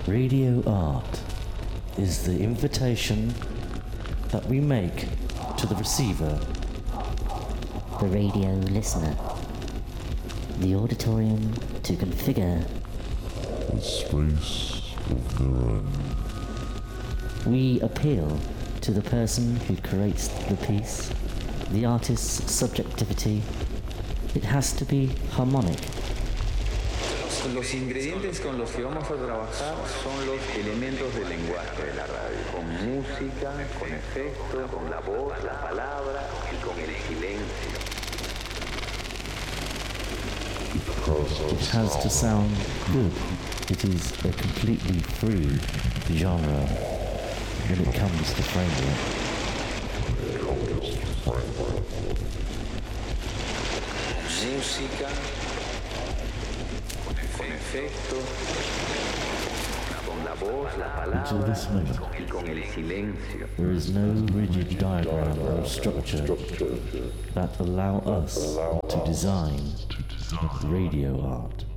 Radio art is the invitation that we make to the receiver, the radio listener, the auditorium to configure, the space of their own. We appeal to the person who creates the piece, the artist's subjectivity. It has to be harmonic. Los ingredientes con los que vamos a trabajar son los elementos del lenguaje de la radio, con música, con efecto, con la voz, la palabra y con el silencio. It has to sound good. It is a completely free genre when it comes to framework. Música, con efecto, con la voz, la palabra y con el silencio. There is no rigid diagram or structure that allow us to design radio art.